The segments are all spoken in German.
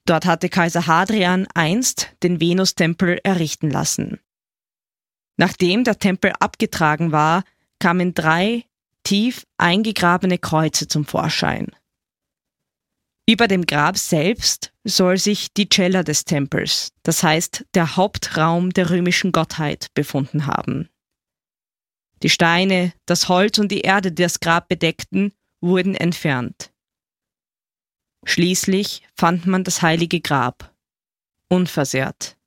Dort hatte Kaiser Hadrian einst den Venustempel errichten lassen. Nachdem der Tempel abgetragen war, kamen 3 tief eingegrabene Kreuze zum Vorschein. Über dem Grab selbst soll sich die Cella des Tempels, das heißt der Hauptraum der römischen Gottheit, befunden haben. Die Steine, das Holz und die Erde, die das Grab bedeckten, wurden entfernt. Schließlich fand man das heilige Grab, unversehrt.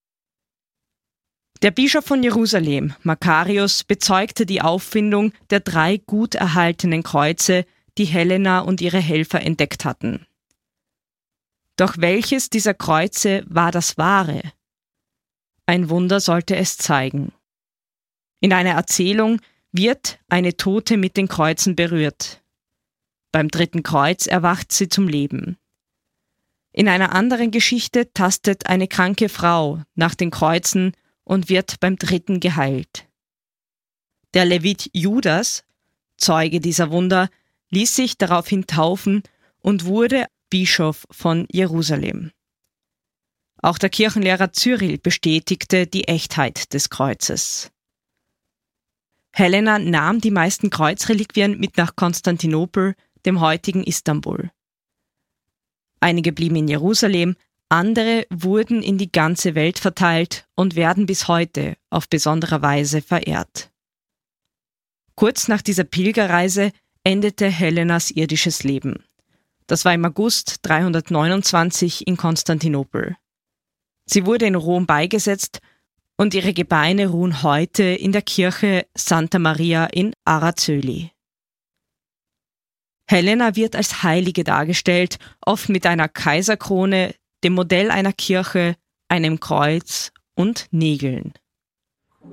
Der Bischof von Jerusalem, Makarios, bezeugte die Auffindung der 3 gut erhaltenen Kreuze, die Helena und ihre Helfer entdeckt hatten. Doch welches dieser Kreuze war das wahre? Ein Wunder sollte es zeigen. In einer Erzählung wird eine Tote mit den Kreuzen berührt. Beim 3. Kreuz erwacht sie zum Leben. In einer anderen Geschichte tastet eine kranke Frau nach den Kreuzen und wird beim 3. geheilt. Der Levit Judas, Zeuge dieser Wunder, ließ sich daraufhin taufen und wurde Bischof von Jerusalem. Auch der Kirchenlehrer Cyril bestätigte die Echtheit des Kreuzes. Helena nahm die meisten Kreuzreliquien mit nach Konstantinopel, dem heutigen Istanbul. Einige blieben in Jerusalem, andere wurden in die ganze Welt verteilt und werden bis heute auf besondere Weise verehrt. Kurz nach dieser Pilgerreise endete Helenas irdisches Leben. Das war im August 329 in Konstantinopel. Sie wurde in Rom beigesetzt und ihre Gebeine ruhen heute in der Kirche Santa Maria in Araceli. Helena wird als Heilige dargestellt, oft mit einer Kaiserkrone, dem Modell einer Kirche, einem Kreuz und Nägeln.